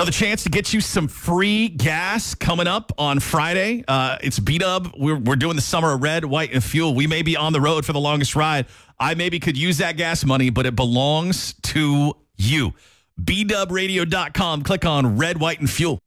Well, the chance to get you some free gas coming up on Friday. It's B-Dub. We're doing the summer of red, white, and fuel. We may be on the road for the longest ride. I maybe could use that gas money, but it belongs to you. BDubRadio.com. Click on red, white, and fuel.